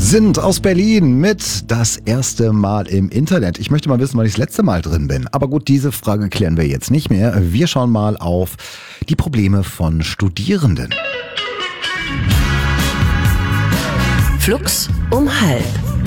sind aus Berlin mit das erste Mal im Internet. Ich möchte mal wissen, wann ich das letzte Mal drin bin. Aber gut, diese Frage klären wir jetzt nicht mehr. Wir schauen mal auf die Probleme von Studierenden. Flux um halb.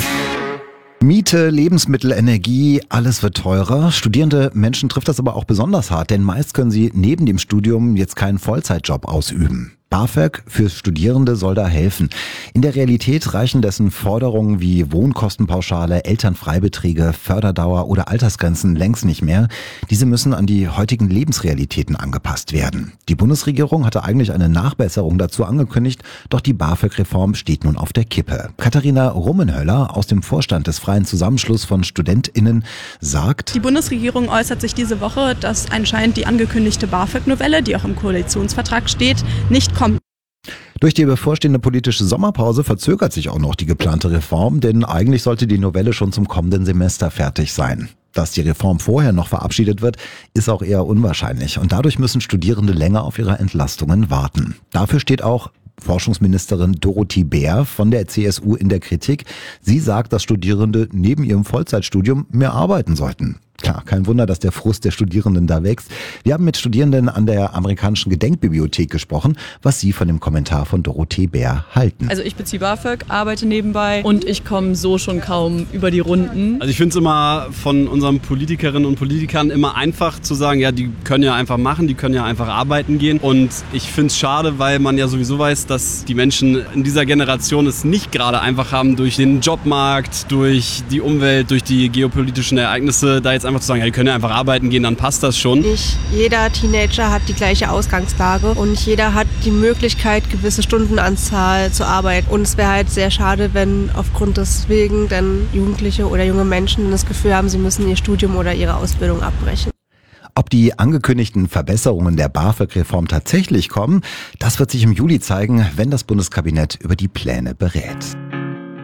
Miete, Lebensmittel, Energie, alles wird teurer. Studierende Menschen trifft das aber auch besonders hart, denn meist können sie neben dem Studium jetzt keinen Vollzeitjob ausüben. BAföG für Studierende soll da helfen. In der Realität reichen dessen Forderungen wie Wohnkostenpauschale, Elternfreibeträge, Förderdauer oder Altersgrenzen längst nicht mehr. Diese müssen an die heutigen Lebensrealitäten angepasst werden. Die Bundesregierung hatte eigentlich eine Nachbesserung dazu angekündigt, doch die BAföG-Reform steht nun auf der Kippe. Katharina Rummenhöller aus dem Vorstand des Freien Zusammenschluss von StudentInnen sagt: Die Bundesregierung äußert sich diese Woche, dass anscheinend die angekündigte BAföG-Novelle, die auch im Koalitionsvertrag steht, nicht kommt. Durch die bevorstehende politische Sommerpause verzögert sich auch noch die geplante Reform, denn eigentlich sollte die Novelle schon zum kommenden Semester fertig sein. Dass die Reform vorher noch verabschiedet wird, ist auch eher unwahrscheinlich und dadurch müssen Studierende länger auf ihre Entlastungen warten. Dafür steht auch Forschungsministerin Dorothee Bär von der CSU in der Kritik. Sie sagt, dass Studierende neben ihrem Vollzeitstudium mehr arbeiten sollten. Klar, kein Wunder, dass der Frust der Studierenden da wächst. Wir haben mit Studierenden an der amerikanischen Gedenkbibliothek gesprochen, was sie von dem Kommentar von Dorothee Bär halten. Also ich beziehe BAföG, arbeite nebenbei und ich komme so schon kaum über die Runden. Also ich finde es immer von unseren Politikerinnen und Politikern immer einfach zu sagen, ja, die können ja einfach machen, die können ja einfach arbeiten gehen. Und ich finde es schade, weil man ja sowieso weiß, dass die Menschen in dieser Generation es nicht gerade einfach haben, durch den Jobmarkt, durch die Umwelt, durch die geopolitischen Ereignisse, da jetzt einfach zu sagen, ja, die können ja einfach arbeiten gehen, dann passt das schon. Nicht jeder Teenager hat die gleiche Ausgangslage und nicht jeder hat die Möglichkeit, gewisse Stundenanzahl zu arbeiten. Und es wäre halt sehr schade, wenn aufgrund deswegen dann Jugendliche oder junge Menschen das Gefühl haben, sie müssen ihr Studium oder ihre Ausbildung abbrechen. Ob die angekündigten Verbesserungen der BAföG-Reform tatsächlich kommen, das wird sich im Juli zeigen, wenn das Bundeskabinett über die Pläne berät.